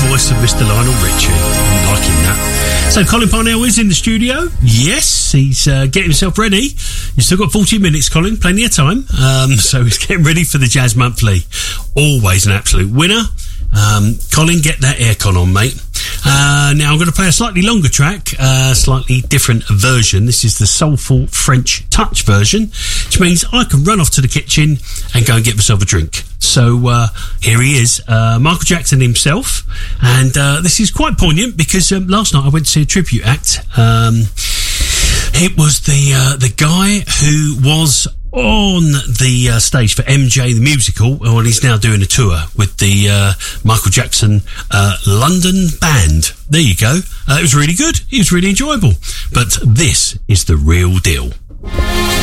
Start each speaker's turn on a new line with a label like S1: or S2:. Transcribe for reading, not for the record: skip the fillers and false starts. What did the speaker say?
S1: voice of Mr. Lionel Richie. I'm liking that. So Colin Parnell is in the studio. Yes, he's getting himself ready. You've still got 40 minutes, Colin. Plenty of time. So he's getting ready for the Jazz Monthly. Always an absolute winner. Colin, get that aircon on, mate. Now I'm going to play a slightly longer track, slightly different version. This is the soulful French touch version, which means I can run off to the kitchen and go and get myself a drink. So here he is, Michael Jackson himself, and this is quite poignant because last night I went to see a tribute act. It was the guy who was on the stage for MJ the Musical, and he's now doing a tour with the Michael Jackson London Band. There you go. It was really good. It was really enjoyable. But this is the real deal.